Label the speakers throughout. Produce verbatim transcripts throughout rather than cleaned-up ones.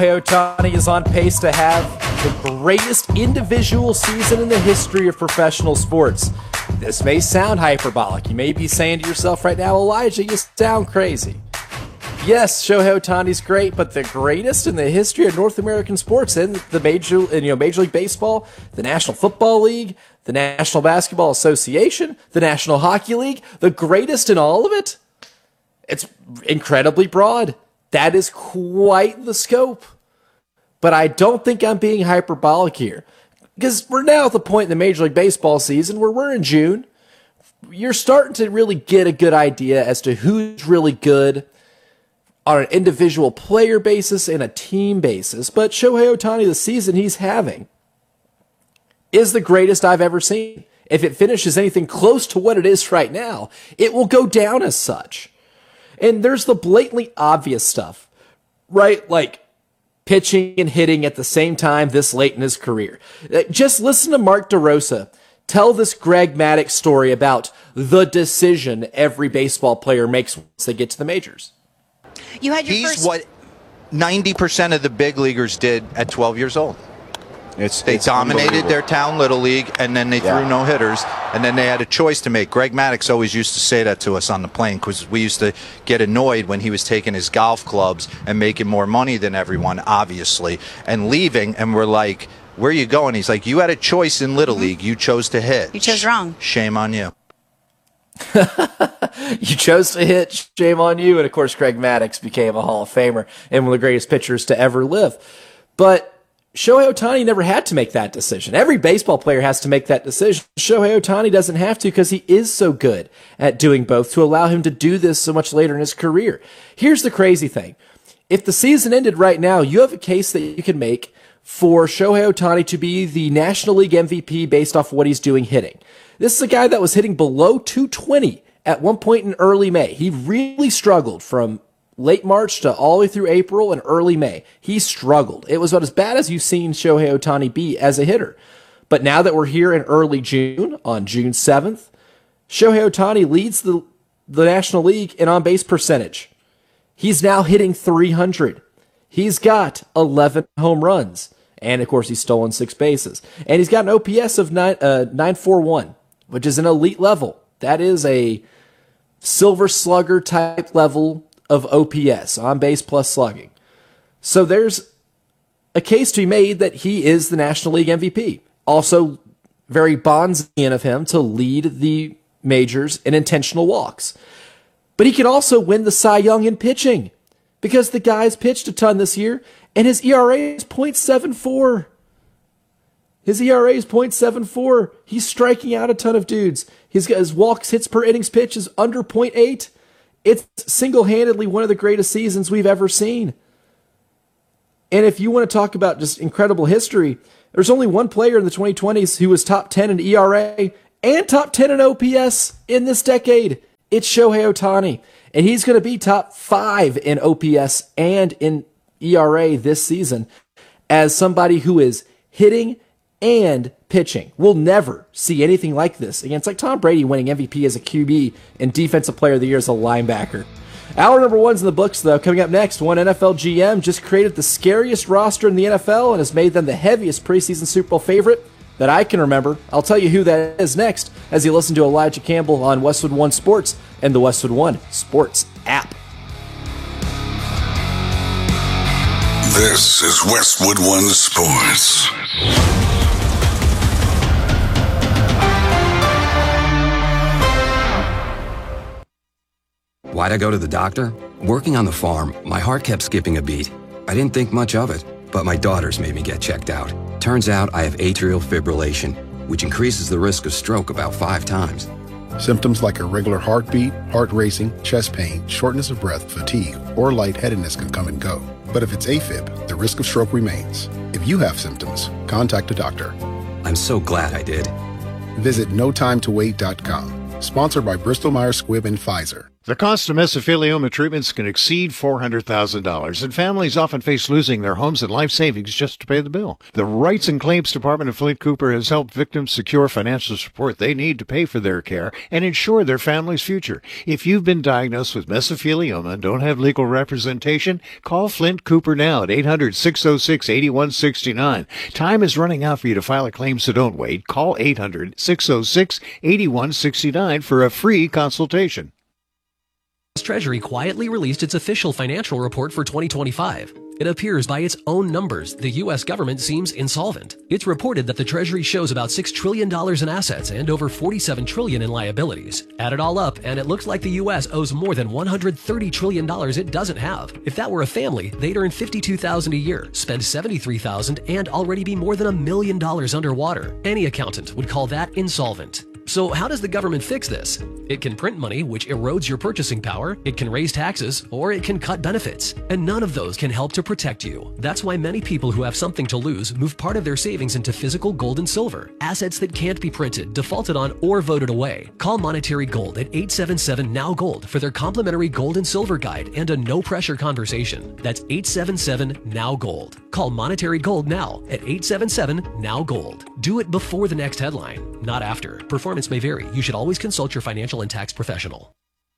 Speaker 1: Ohtani is on pace to have the greatest individual season in the history of professional sports. This may sound hyperbolic. You may be saying to yourself right now, Elijah, you sound crazy. Yes, Shohei Ohtani's great, but the greatest in the history of North American sports and the major, you know, Major League Baseball, the National Football League, the National Basketball Association, the National Hockey League, the greatest in all of it? It's incredibly broad. That is quite the scope. But I don't think I'm being hyperbolic here. Because we're now at the point in the Major League Baseball season where we're in June. You're starting to really get a good idea as to who's really good on an individual player basis and a team basis. But Shohei Ohtani, the season he's having, is the greatest I've ever seen. If it finishes anything close to what it is right now, it will go down as such. And there's the blatantly obvious stuff, right? Like pitching and hitting at the same time this late in his career. Just listen to Mark DeRosa tell this Greg Maddux story about the decision every baseball player makes once they get to the majors.
Speaker 2: You had your
Speaker 3: He's
Speaker 2: first...
Speaker 3: what ninety percent of the big leaguers did at twelve years old. It's, they it's dominated their town little league, and then they yeah. threw no hitters, and then they had a choice to make. Greg Maddux always used to say that to us on the plane because we used to get annoyed when he was taking his golf clubs and making more money than everyone, obviously, and leaving, and we're like, where are you going? He's like, you had a choice in little league. You chose to hit.
Speaker 2: You chose wrong.
Speaker 3: Shame on you.
Speaker 1: You chose to hit, shame on you. And of course, Greg Maddux became a Hall of Famer and one of the greatest pitchers to ever live. But Shohei Ohtani never had to make that decision. Every baseball player has to make that decision. Shohei Ohtani doesn't have to because he is so good at doing both to allow him to do this so much later in his career. Here's the crazy thing. If the season ended right now, you have a case that you can make for Shohei Ohtani to be the National League M V P based off of what he's doing hitting. This is a guy that was hitting below two twenty at one point in early May. He really struggled from late March to all the way through April and early May. He struggled. It was about as bad as you've seen Shohei Ohtani be as a hitter. But now that we're here in early June, on June seventh, Shohei Ohtani leads the, the National League in on-base percentage. He's now hitting three hundred. He's got eleven home runs. And, of course, he's stolen six bases. And he's got an O P S of nine, uh, nine forty-one, which is an elite level. That is a silver slugger type level of O P S, on base plus slugging. So there's a case to be made that he is the National League M V P. Also, very Bonzian of him to lead the majors in intentional walks. But he can also win the Cy Young in pitching because the guy's pitched a ton this year, and his E R A is point seven four. His E R A is point seven four. He's striking out a ton of dudes. His, his walks, hits per innings pitch is under point eight. It's single-handedly one of the greatest seasons we've ever seen. And if you want to talk about just incredible history, there's only one player in the twenty twenties who was top ten in E R A and top ten in O P S in this decade. It's Shohei Ohtani. And he's going to be top five in O P S and in E R A this season as somebody who is hitting and pitching. We'll never see anything like this against like Tom Brady winning M V P as a Q B and Defensive Player of the Year as a linebacker. Hour number one's in the books, though. Coming up next, one N F L G M just created the scariest roster in the N F L and has made them the heaviest preseason Super Bowl favorite that I can remember. I'll tell you who that is next as you listen to Elijah Campbell on Westwood One Sports and the Westwood One Sports app.
Speaker 4: This is Westwood One Sports.
Speaker 5: Why'd I go to the doctor? Working on the farm, my heart kept skipping a beat. I didn't think much of it, but my daughters made me get checked out. Turns out I have atrial fibrillation, which increases the risk of stroke about five times.
Speaker 6: Symptoms like irregular heartbeat, heart racing, chest pain, shortness of breath, fatigue, or lightheadedness can come and go. But if it's AFib, the risk of stroke remains. If you have symptoms, contact a doctor.
Speaker 5: I'm so glad I did.
Speaker 6: Visit no time to wait dot com. Sponsored by Bristol Myers Squibb and Pfizer.
Speaker 2: The cost of mesothelioma treatments can exceed four hundred thousand dollars, and families often face losing their homes and life savings just to pay the bill. The Rights and Claims Department of Flint Cooper has helped victims secure financial support they need to pay for their care and ensure their family's future. If you've been diagnosed with mesothelioma and don't have legal representation, call Flint Cooper now at eight hundred, six oh six, eight one six nine. Time is running out for you to file a claim, so don't wait. Call eight hundred, six oh six, eight one six nine for a free consultation.
Speaker 7: Treasury quietly released its official financial report for twenty twenty-five. It appears by its own numbers the U S government seems insolvent. It's reported that the Treasury shows about six trillion dollars in assets and over forty-seven trillion dollars in liabilities. Add it all up, and it looks like the U S owes more than one hundred thirty trillion dollars it doesn't have. If that were a family, they'd earn fifty-two thousand dollars a year, spend seventy-three thousand dollars, and already be more than a million dollars underwater. Any accountant would call that insolvent. So how does the government fix this? It can print money, which erodes your purchasing power, it can raise taxes, or it can cut benefits. And none of those can help to protect you. That's why many people who have something to lose move part of their savings into physical gold and silver, assets that can't be printed, defaulted on, or voted away. Call Monetary Gold at eight seven seven, N O W Gold for their complimentary gold and silver guide and a no-pressure conversation. That's eight seven seven, N O W Gold. Call Monetary Gold now at eight seven seven, N O W Gold. Do it before the next headline, not after. Performance may vary. You should always consult your financial and tax professional.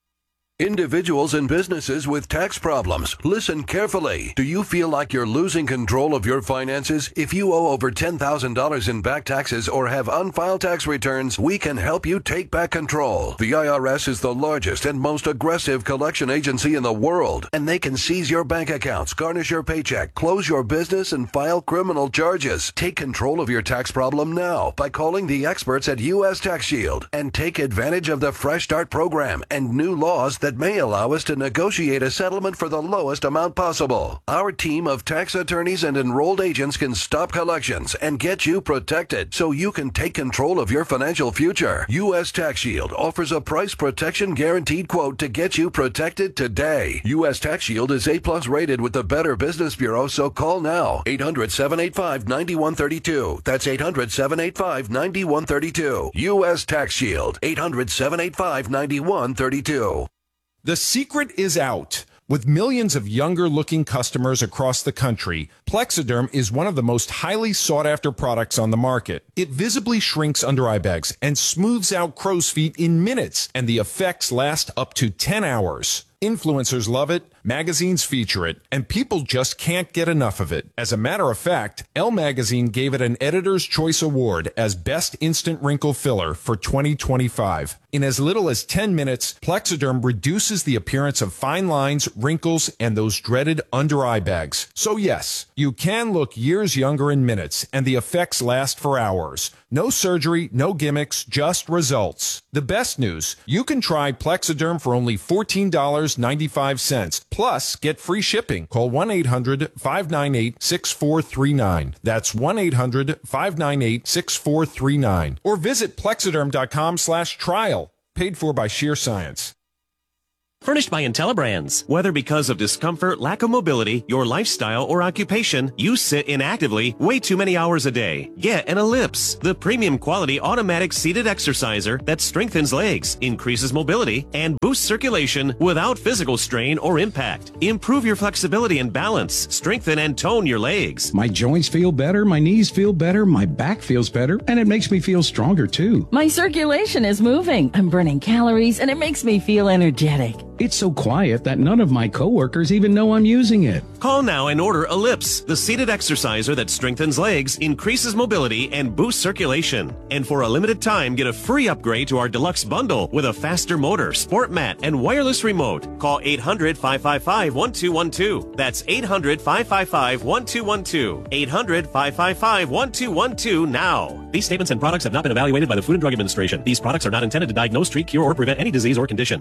Speaker 8: Individuals and businesses with tax problems, listen carefully. Do you feel like you're losing control of your finances? If you owe over ten thousand dollars in back taxes or have unfiled tax returns, we can help you take back control. The I R S is the largest and most aggressive collection agency in the world, and they can seize your bank accounts, garnish your paycheck, close your business, and file criminal charges. Take control of your tax problem now by calling the experts at U S Tax Shield and take advantage of the Fresh Start program and new laws that may allow us to negotiate a settlement for the lowest amount possible. Our team of tax attorneys and enrolled agents can stop collections and get you protected so you can take control of your financial future. U S Tax Shield offers a price protection guaranteed quote to get you protected today. U S Tax Shield is A plus rated with the Better Business Bureau, so call now. eight hundred, seven eight five, nine one three two. That's eight hundred, seven eight five, nine one three two. U S Tax Shield. eight hundred, seven eight five, nine one three two.
Speaker 9: The secret is out. With millions of younger-looking customers across the country, Plexiderm is one of the most highly sought-after products on the market. It visibly shrinks under-eye bags and smooths out crow's feet in minutes, and the effects last up to ten hours. Influencers love it, magazines feature it, and people just can't get enough of it. As a matter of fact, Elle Magazine gave it an Editor's Choice Award as Best Instant Wrinkle Filler for twenty twenty-five. In as little as ten minutes, Plexiderm reduces the appearance of fine lines, wrinkles, and those dreaded under-eye bags. So yes, you can look years younger in minutes, and the effects last for hours. No surgery, no gimmicks, just results. The best news, you can try Plexiderm for only fourteen dollars and ninety-five cents. Plus, get free shipping. Call one eight hundred, five nine eight, six four three nine. That's one eight hundred, five nine eight, six four three nine. Or visit plexiderm.com slash trial. Paid for by Sheer Science.
Speaker 10: Furnished by IntelliBrands. Whether because of discomfort, lack of mobility, your lifestyle, or occupation, you sit inactively way too many hours a day. Get an Ellipse, the premium quality automatic seated exerciser that strengthens legs, increases mobility, and boosts circulation without physical strain or impact. Improve your flexibility and balance, strengthen and tone your legs.
Speaker 11: My joints feel better, my knees feel better, my back feels better, and it makes me feel stronger too.
Speaker 12: My circulation is moving, I'm burning calories, and it makes me feel energetic.
Speaker 11: It's so quiet that none of my coworkers even know I'm using it.
Speaker 10: Call now and order Ellipse, the seated exerciser that strengthens legs, increases mobility, and boosts circulation. And for a limited time, get a free upgrade to our deluxe bundle with a faster motor, sport mat, and wireless remote. Call eight hundred, five five five, one two one two. That's eight hundred, five five five, one two one two. eight hundred, five five five, one two one two now. These statements and products have not been evaluated by the Food and Drug Administration. These products are not intended to diagnose, treat, cure, or prevent any disease or condition.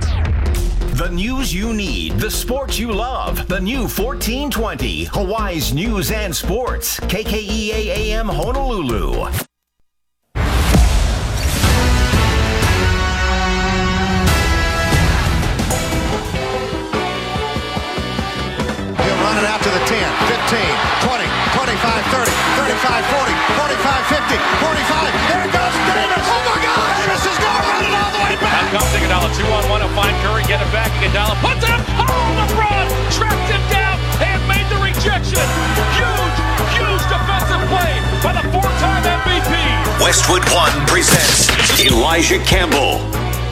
Speaker 13: The news you need, the sports you love. The new fourteen twenty, Hawaii's News and Sports. K K E A A M Honolulu.
Speaker 14: He'll run it out to the ten, fifteen, twenty, twenty-five, thirty, thirty-five, forty, forty-five, fifty, forty-five. There it goes, Davis. Oh my God, Davis is going to run it all the way back.
Speaker 15: comes Iguodala, two on one, he'll find Curry, get it back, Iguodala puts it up, oh, LeBron tracked him down and made the rejection. Huge, huge defensive play by the four-time M V P.
Speaker 13: Westwood One presents Elijah Campbell.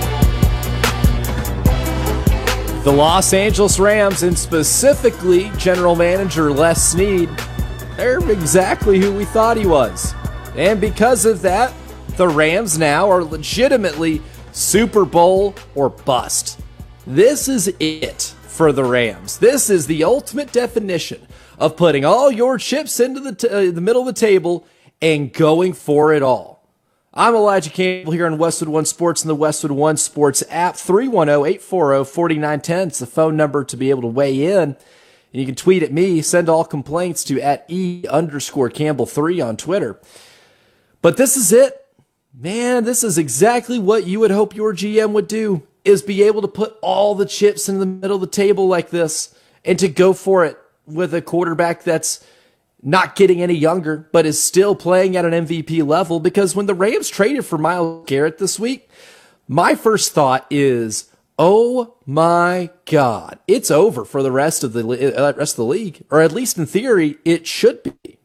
Speaker 1: The Los Angeles Rams, and specifically General Manager Les Snead, they're exactly who we thought he was. And because of that, the Rams now are legitimately Super Bowl or bust. This is it for the Rams. This is the ultimate definition of putting all your chips into the, t- uh, the middle of the table and going for it all. I'm Elijah Campbell here on Westwood One Sports and the Westwood One Sports app. three one zero, eight four zero, four nine one zero. It's the phone number to be able to weigh in. And you can tweet at me, send all complaints to at E underscore Campbell three on Twitter. But this is it. Man, this is exactly what you would hope your G M would do, is be able to put all the chips in the middle of the table like this and to go for it with a quarterback that's not getting any younger, but is still playing at an M V P level. Because when the Rams traded for Myles Garrett this week, my first thought is, oh my God, it's over for the rest of the uh, rest of the league, or at least in theory, it should be.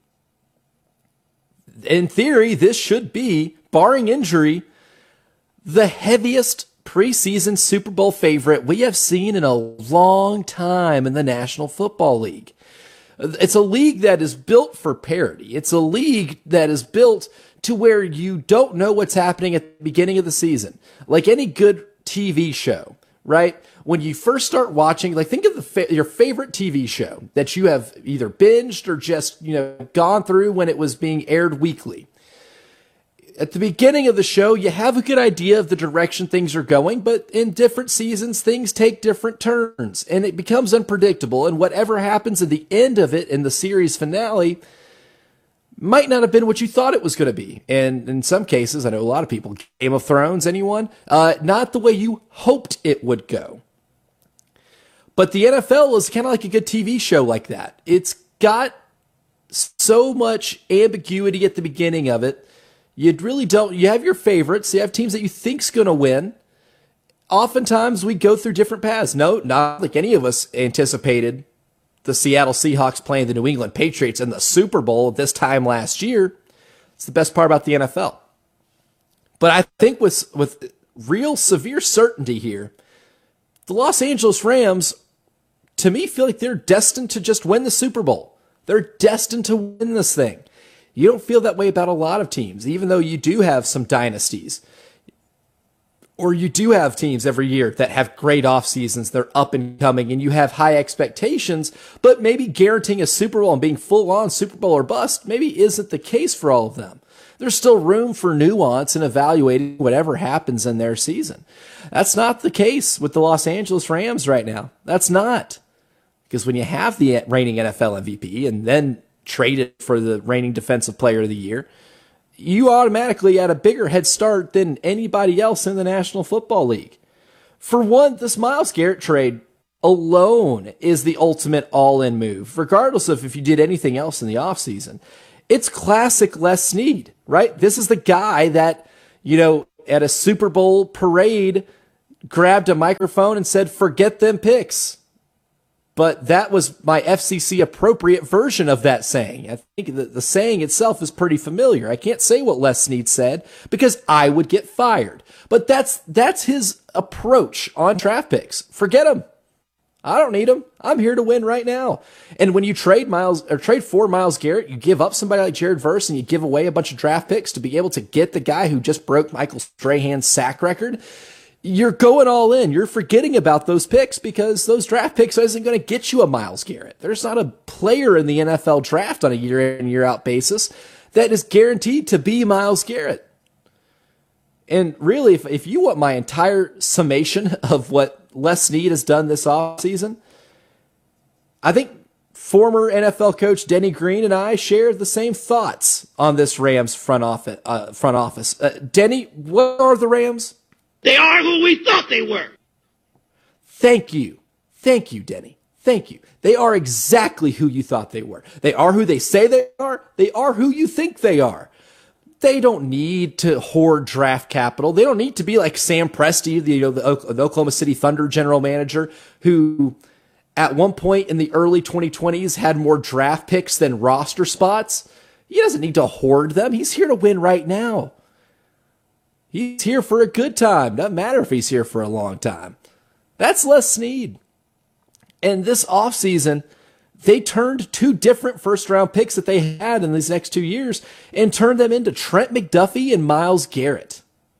Speaker 1: In theory, this should be, barring injury, the heaviest preseason Super Bowl favorite we have seen in a long time in the National Football League. It's a league that is built for parity. It's a league that is built to where you don't know what's happening at the beginning of the season. Like any good T V show, right? When you first start watching, like think of the fa- your favorite T V show that you have either binged or just, you know, gone through when it was being aired weekly. At the beginning of the show, you have a good idea of the direction things are going, but in different seasons, things take different turns, and it becomes unpredictable, and whatever happens at the end of it in the series finale might not have been what you thought it was going to be. And in some cases, I know a lot of people, Game of Thrones, anyone, uh, not the way you hoped it would go. But the N F L is kind of like a good T V show like that. It's got so much ambiguity at the beginning of it. You really don't, you have your favorites, you have teams that you think's going to win. Oftentimes we go through different paths. No, not like any of us anticipated the Seattle Seahawks playing the New England Patriots in the Super Bowl this time last year. It's the best part about the N F L. But I think with, with real severe certainty here, the Los Angeles Rams, to me, feel like they're destined to just win the Super Bowl. They're destined to win this thing. You don't feel that way about a lot of teams, even though you do have some dynasties. Or you do have teams every year that have great off seasons, they're up and coming, and you have high expectations, but maybe guaranteeing a Super Bowl and being full on Super Bowl or bust maybe isn't the case for all of them. There's still room for nuance in evaluating whatever happens in their season. That's not the case with the Los Angeles Rams right now. That's not. Because when you have the reigning N F L M V P and then traded for the reigning defensive player of the year, you automatically had a bigger head start than anybody else in the National Football League. For one, this Myles Garrett trade alone is the ultimate all-in move, regardless of if you did anything else in the offseason. It's classic Les Snead, right? This is the guy that, you know, at a Super Bowl parade grabbed a microphone and said, forget them picks. But that was my F C C appropriate version of that saying. I think the, the saying itself is pretty familiar. I can't say what Les Snead said because I would get fired. But that's that's his approach on draft picks. Forget them. I don't need them. I'm here to win right now. And when you trade Myles or trade for Myles Garrett, you give up somebody like Jared Verse and you give away a bunch of draft picks to be able to get the guy who just broke Michael Strahan's sack record. You're going all in. You're forgetting about those picks because those draft picks isn't going to get you a Myles Garrett. There's not a player in the N F L draft on a year in, year out basis that is guaranteed to be Myles Garrett. And really, if, if you want my entire summation of what Les Snead has done this offseason, I think former N F L coach Denny Green and I share the same thoughts on this Rams front office. Uh, front office. Uh, Denny, what are the Rams?
Speaker 16: They are who we thought they were.
Speaker 1: Thank you. Thank you, Denny. Thank you. They are exactly who you thought they were. They are who they say they are. They are who you think they are. They don't need to hoard draft capital. They don't need to be like Sam Presti, the, you know, the, the Oklahoma City Thunder general manager, who at one point in the early twenty twenties had more draft picks than roster spots. He doesn't need to hoard them. He's here to win right now. He's here for a good time. Doesn't matter if he's here for a long time. That's Les Snead. And this offseason, they turned two different first-round picks that they had in these next two years and turned them into Trent McDuffie and Myles Garrett.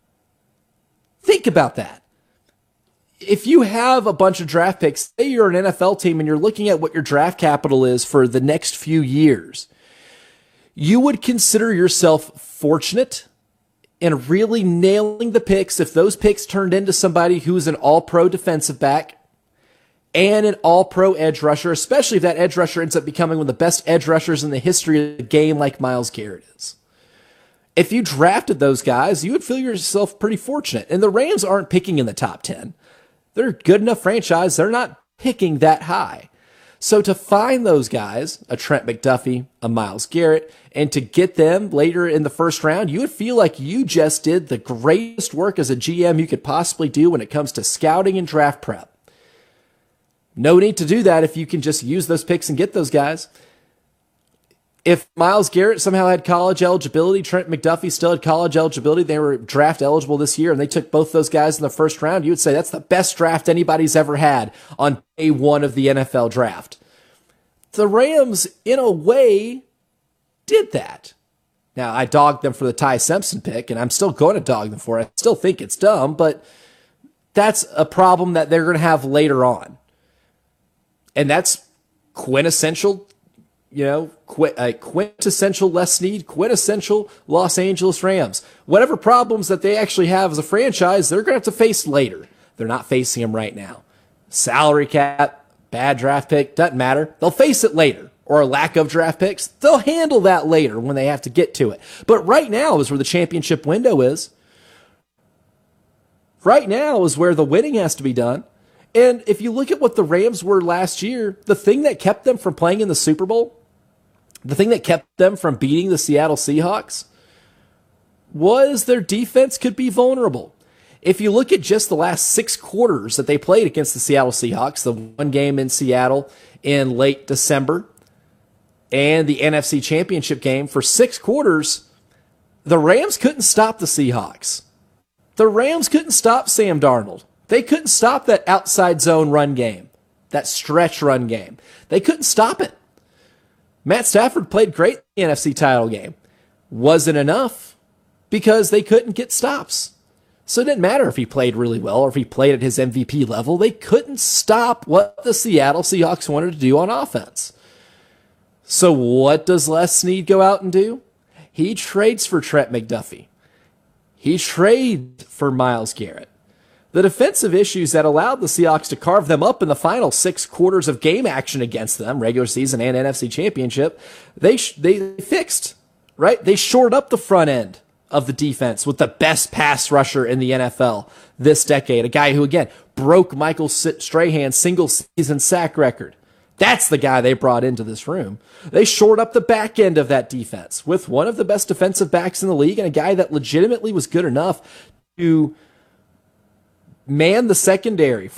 Speaker 1: Think about that. If you have a bunch of draft picks, say you're an N F L team and you're looking at what your draft capital is for the next few years, you would consider yourself fortunate in really nailing the picks if those picks turned into somebody who's an all-pro defensive back and an all-pro edge rusher, especially if that edge rusher ends up becoming one of the best edge rushers in the history of the game like Myles Garrett is. If you drafted those guys, you would feel yourself pretty fortunate. And the Rams aren't picking in the top ten. They're a good enough franchise. They're not picking that high. So to find those guys, a Trent McDuffie, a Myles Garrett, and to get them later in the first round, you would feel like you just did the greatest work as a G M you could possibly do when it comes to scouting and draft prep. No need to do that if you can just use those picks and get those guys. If Myles Garrett somehow had college eligibility, Trent McDuffie still had college eligibility, they were draft eligible this year, and they took both those guys in the first round, you would say that's the best draft anybody's ever had on day one of the N F L draft. The Rams, in a way, did that. Now, I dogged them for the Ty Simpson pick, and I'm still going to dog them for it. I still think it's dumb, but that's a problem that they're going to have later on. And that's quintessential, you know, qu- uh, quintessential Les Snead, quintessential Los Angeles Rams. Whatever problems that they actually have as a franchise, they're going to have to face later. They're not facing them right now. Salary cap, bad draft pick, doesn't matter. They'll face it later. Or a lack of draft picks. They'll handle that later when they have to get to it. But right now is where the championship window is. Right now is where the winning has to be done. And if you look at what the Rams were last year, the thing that kept them from playing in the Super Bowl, the thing that kept them from beating the Seattle Seahawks, was their defense could be vulnerable. If you look at just the last six quarters that they played against the Seattle Seahawks, the one game in Seattle in late December, and the N F C Championship game, for six quarters, the Rams couldn't stop the Seahawks. The Rams couldn't stop Sam Darnold. They couldn't stop that outside zone run game, that stretch run game. They couldn't stop it. Matt Stafford played great in the N F C title game. Wasn't enough because they couldn't get stops. So it didn't matter if he played really well or if he played at his M V P level. They couldn't stop what the Seattle Seahawks wanted to do on offense. So what does Les Snead go out and do? He trades for Trent McDuffie. He trades for Myles Garrett. The defensive issues that allowed the Seahawks to carve them up in the final six quarters of game action against them, regular season and N F C Championship, they sh- they fixed, right? They shored up the front end of the defense with the best pass rusher in the N F L this decade, a guy who, again, broke Michael Strahan's single-season sack record. That's the guy they brought into this room. They shored up the back end of that defense with one of the best defensive backs in the league and a guy that legitimately was good enough to man the secondary